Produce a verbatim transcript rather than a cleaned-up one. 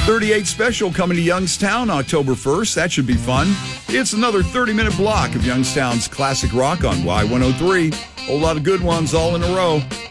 thirty-eight special coming to Youngstown October first. That should be fun. It's another thirty-minute block of Youngstown's classic rock on Y one oh three. A whole lot of good ones all in a row.